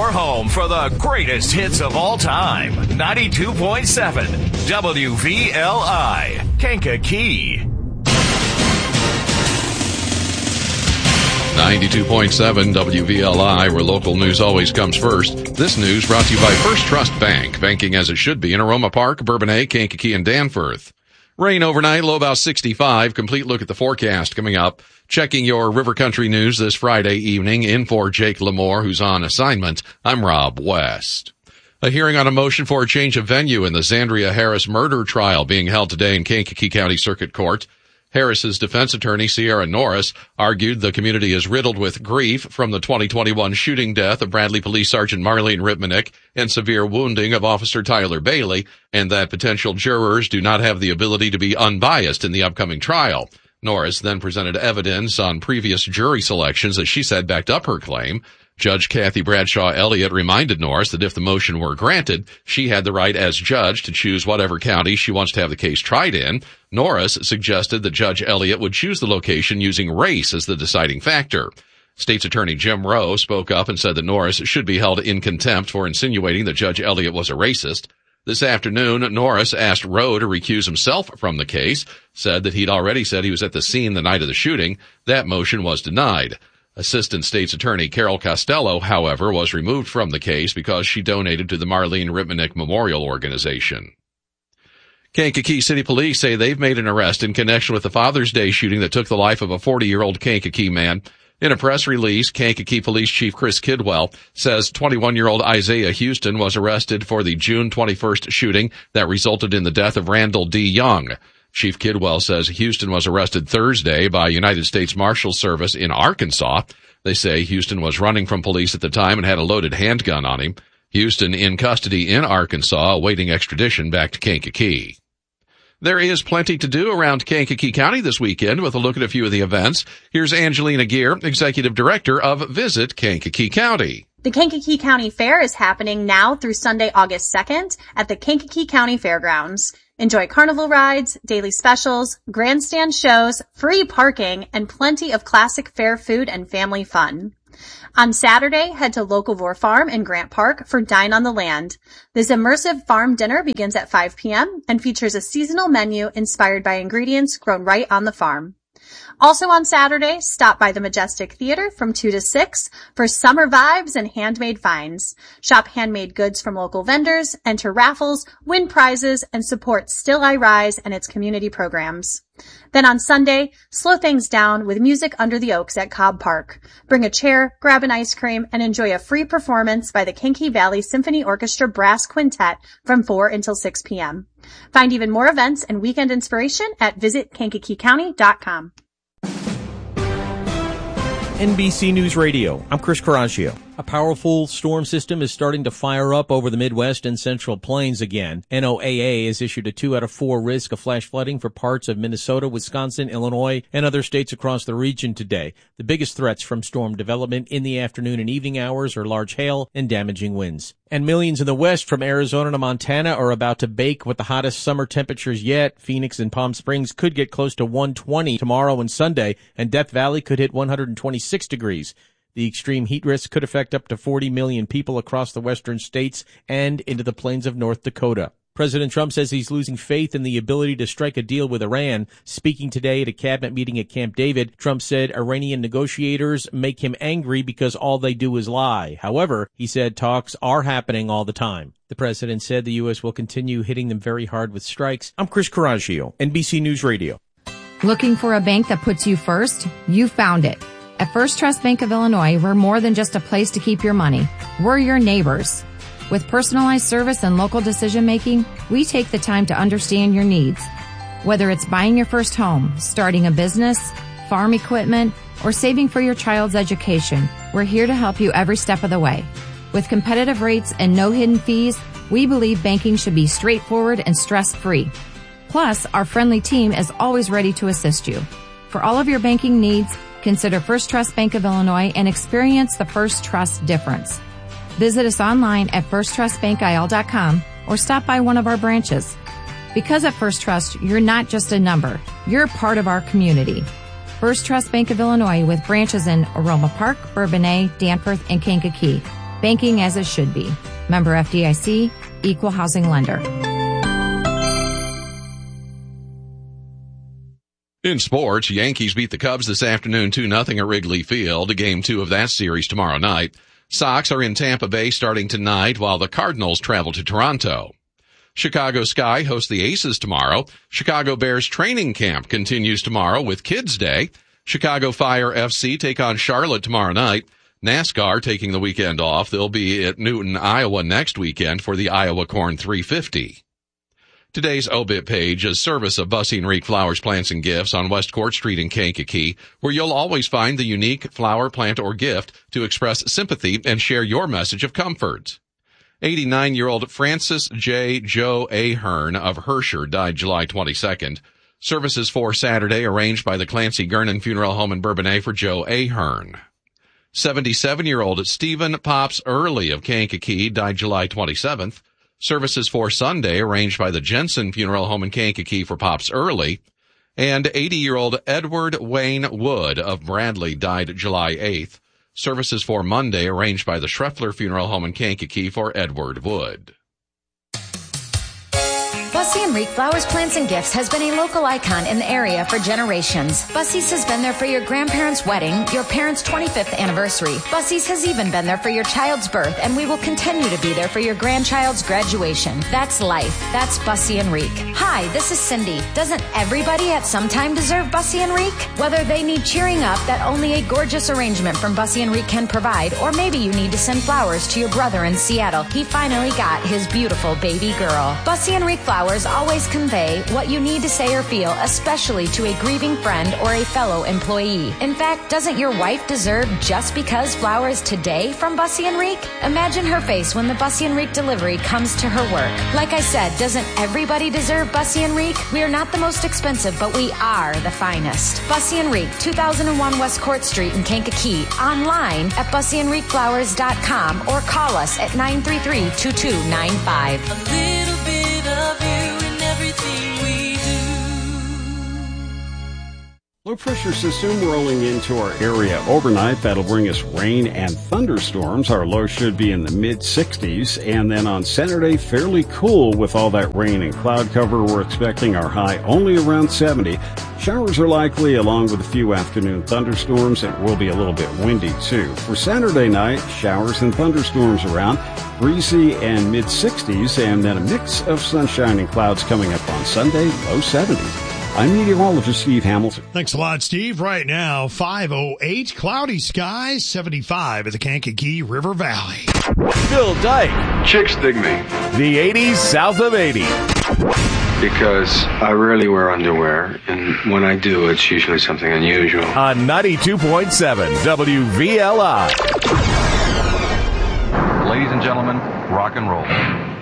your home for the greatest hits of all time. 92.7 WVLI, Kankakee. 92.7 WVLI, where local news always comes first. This news brought to you by First Trust Bank, banking as it should be in Aroma Park, Bourbonnais, Kankakee, and Danforth. Rain overnight, low about 65. Complete look at the forecast coming up. Checking your River Country news this Friday evening. In for Jake Lamore, who's on assignment. I'm Rob West. A hearing on a motion for a change of venue in the Zandria Harris murder trial being held today in Kankakee County Circuit Court. Harris's defense attorney, Sierra Norris, argued the community is riddled with grief from the 2021 shooting death of Bradley Police Sergeant Marlene Ripmanick and severe wounding of Officer Tyler Bailey, and that potential jurors do not have the ability to be unbiased in the upcoming trial. Norris then presented evidence on previous jury selections that she said backed up her claim. Judge Kathy Bradshaw Elliott reminded Norris that if the motion were granted, she had the right as judge to choose whatever county she wants to have the case tried in. Norris suggested that Judge Elliott would choose the location using race as the deciding factor. State's Attorney Jim Rowe spoke up and said that Norris should be held in contempt for insinuating that Judge Elliott was a racist. This afternoon, Norris asked Rowe to recuse himself from the case, said that he'd already said he was at the scene the night of the shooting. That motion was denied. Assistant State's Attorney Carol Costello, however, was removed from the case because she donated to the Marlene Ripmanick Memorial Organization. Kankakee City Police say they've made an arrest in connection with the Father's Day shooting that took the life of a 40-year-old Kankakee man. In a press release, Kankakee Police Chief Chris Kidwell says 21-year-old Isaiah Houston was arrested for the June 21st shooting that resulted in the death of Randall D. Young. Chief Kidwell says Houston was arrested Thursday by United States Marshal Service in Arkansas. They say Houston was running from police at the time and had a loaded handgun on him. Houston in custody in Arkansas, awaiting extradition back to Kankakee. There is plenty to do around Kankakee County this weekend with a look at a few of the events. Here's Angelina Gear, Executive Director of Visit Kankakee County. The Kankakee County Fair is happening now through Sunday, August 2nd at the Kankakee County Fairgrounds. Enjoy carnival rides, daily specials, grandstand shows, free parking, and plenty of classic fair food and family fun. On Saturday, head to Locavore Farm in Grant Park for Dine on the Land. This immersive farm dinner begins at 5 p.m. and features a seasonal menu inspired by ingredients grown right on the farm. Also on Saturday, stop by the Majestic Theater from 2 to 6 for summer vibes and handmade finds. Shop handmade goods from local vendors, enter raffles, win prizes, and support Still I Rise and its community programs. Then on Sunday, slow things down with music under the oaks at Cobb Park. Bring a chair, grab an ice cream, and enjoy a free performance by the Kankakee Valley Symphony Orchestra Brass Quintet from 4 until 6 p.m. Find even more events and weekend inspiration at visitkankakeecounty.com. NBC News Radio, I'm Chris Coraggio. A powerful storm system is starting to fire up over the Midwest and Central Plains again. NOAA has issued a 2 out of 4 risk of flash flooding for parts of Minnesota, Wisconsin, Illinois, and other states across the region today. The biggest threats from storm development in the afternoon and evening hours are large hail and damaging winds. And millions in the West from Arizona to Montana are about to bake with the hottest summer temperatures yet. Phoenix and Palm Springs could get close to 120 tomorrow and Sunday, and Death Valley could hit 126 degrees. The extreme heat risk could affect up to 40 million people across the western states and into the plains of North Dakota. President Trump says he's losing faith in the ability to strike a deal with Iran. Speaking today at a cabinet meeting at Camp David, Trump said Iranian negotiators make him angry because all they do is lie. However, he said talks are happening all the time. The president said the U.S. will continue hitting them very hard with strikes. I'm Chris Coraggio, NBC News Radio. Looking for a bank that puts you first? You found it. At First Trust Bank of Illinois, we're more than just a place to keep your money. We're your neighbors. With personalized service and local decision-making, we take the time to understand your needs. Whether it's buying your first home, starting a business, farm equipment, or saving for your child's education, we're here to help you every step of the way. With competitive rates and no hidden fees, we believe banking should be straightforward and stress-free. Plus, our friendly team is always ready to assist you. For all of your banking needs, consider First Trust Bank of Illinois and experience the First Trust difference. Visit us online at firsttrustbankil.com or stop by one of our branches. Because at First Trust, you're not just a number. You're part of our community. First Trust Bank of Illinois with branches in Aroma Park, Bourbonnais, Danforth, and Kankakee. Banking as it should be. Member FDIC, Equal Housing Lender. In sports, Yankees beat the Cubs this afternoon 2-0 at Wrigley Field. Game 2 of that series tomorrow night. Sox are in Tampa Bay starting tonight while the Cardinals travel to Toronto. Chicago Sky hosts the Aces tomorrow. Chicago Bears training camp continues tomorrow with Kids Day. Chicago Fire FC take on Charlotte tomorrow night. NASCAR taking the weekend off. They'll be at Newton, Iowa next weekend for the Iowa Corn 350. Today's obit page is service of Bussy and Reek Flowers, Plants, and Gifts on West Court Street in Kankakee, where you'll always find the unique flower, plant, or gift to express sympathy and share your message of comfort. 89-year-old Francis J. Joe Ahern of Herscher died July 22nd. Services for Saturday arranged by the Clancy Gernon Funeral Home in Bourbonnais for Joe Ahern. 77-year-old Stephen Pops Early of Kankakee died July 27th. Services for Sunday arranged by the Jensen Funeral Home in Kankakee for Pops Early. And 80-year-old Edward Wayne Wood of Bradley died July 8th. Services for Monday arranged by the Schreffler Funeral Home in Kankakee for Edward Wood. Bussy and Reek Flowers, Plants, and Gifts has been a local icon in the area for generations. Bussy's has been there for your grandparents' wedding, your parents' 25th anniversary. Bussy's has even been there for your child's birth, and we will continue to be there for your grandchild's graduation. That's life. That's Bussy and Reek. Hi, this is Cindy. Doesn't everybody at some time deserve Bussy and Reek? Whether they need cheering up that only a gorgeous arrangement from Bussy and Reek can provide, or maybe you need to send flowers to your brother in Seattle. He finally got his beautiful baby girl. Bussy and Reek Flowers always convey what you need to say or feel, especially to a grieving friend or a fellow employee. In fact, doesn't your wife deserve just because flowers today from Bussy and Reek? Imagine her face when the Bussy and Reek delivery comes to her work. Like I said, doesn't everybody deserve Bussy and Reek? We are not the most expensive, but we are the finest. Bussy and Reek, 2001 West Court Street in Kankakee. Online at bussyandreekflowers.com or call us at 933-2295. A little bit of you in everything we do. Low pressure system rolling into our area overnight. That'll bring us rain and thunderstorms. Our low should be in the mid-60s. And then on Saturday, fairly cool with all that rain and cloud cover. We're expecting our high only around 70. Showers are likely along with a few afternoon thunderstorms. It will be a little bit windy too. For Saturday night, showers and thunderstorms around, breezy and mid-60s, and then a mix of sunshine and clouds coming up on Sunday, low 70s. I'm meteorologist Steve Hamilton. Thanks a lot, Steve. Right now, 5:08, cloudy skies, 75 at the Kankakee River Valley. Phil Dyke. Chicks dig me. The 80s south of 80. Because I rarely wear underwear, and when I do, it's usually something unusual. On 92.7 WVLI. Ladies and gentlemen, rock and roll.